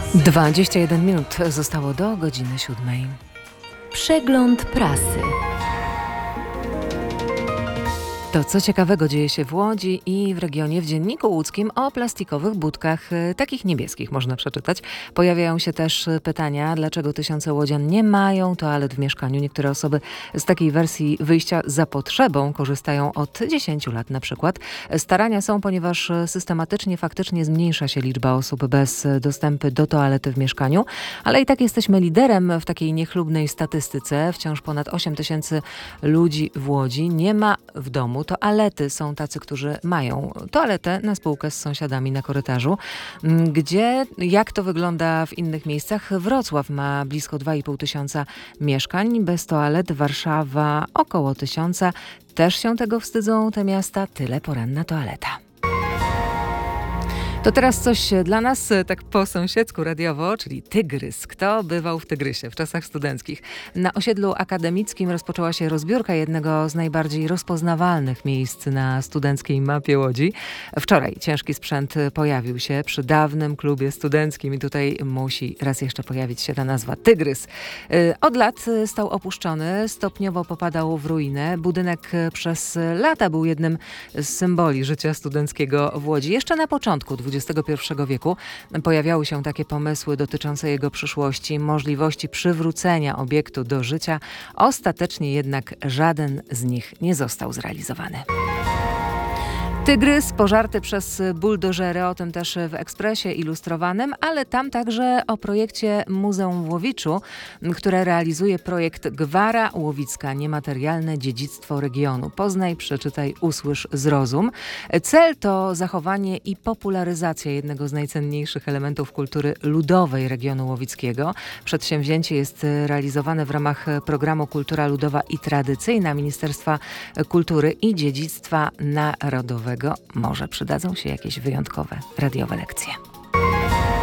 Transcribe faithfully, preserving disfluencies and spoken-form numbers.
dwadzieścia jeden minut zostało do godziny siódmej. Przegląd prasy. To co ciekawego dzieje się w Łodzi i w regionie. W Dzienniku Łódzkim o plastikowych budkach, takich niebieskich można przeczytać. Pojawiają się też pytania, dlaczego tysiące łodzian nie mają toalet w mieszkaniu. Niektóre osoby z takiej wersji wyjścia za potrzebą korzystają od dziesięciu lat na przykład. Starania są, ponieważ systematycznie, faktycznie zmniejsza się liczba osób bez dostępu do toalety w mieszkaniu, ale i tak jesteśmy liderem w takiej niechlubnej statystyce. Wciąż ponad osiem tysięcy ludzi w Łodzi nie ma w domu toalety. Są tacy, którzy mają toaletę na spółkę z sąsiadami na korytarzu. Gdzie, jak to wygląda w innych miejscach? Wrocław ma blisko dwa i pół tysiąca mieszkań bez toalet. Warszawa około tysiąca. Też się tego wstydzą te miasta. Tyle poranna toaleta. To teraz coś dla nas, tak po sąsiedzku radiowo, czyli Tygrys. Kto bywał w Tygrysie w czasach studenckich? Na osiedlu akademickim rozpoczęła się rozbiórka jednego z najbardziej rozpoznawalnych miejsc na studenckiej mapie Łodzi. Wczoraj ciężki sprzęt pojawił się przy dawnym klubie studenckim i tutaj musi raz jeszcze pojawić się ta nazwa Tygrys. Od lat stał opuszczony, stopniowo popadał w ruinę. Budynek przez lata był jednym z symboli życia studenckiego w Łodzi. Jeszcze na początku dwudziestego pierwszego wieku pojawiały się takie pomysły dotyczące jego przyszłości, możliwości przywrócenia obiektu do życia. Ostatecznie jednak żaden z nich nie został zrealizowany. Tygrys pożarty przez buldożery, o tym też w Ekspresie Ilustrowanym, ale tam także o projekcie Muzeum w Łowiczu, które realizuje projekt Gwara Łowicka, niematerialne dziedzictwo regionu. Poznaj, przeczytaj, usłysz, zrozum. Cel to zachowanie i popularyzacja jednego z najcenniejszych elementów kultury ludowej regionu łowickiego. Przedsięwzięcie jest realizowane w ramach programu Kultura Ludowa i Tradycyjna Ministerstwa Kultury i Dziedzictwa Narodowego. Może przydadzą się jakieś wyjątkowe radiowe lekcje.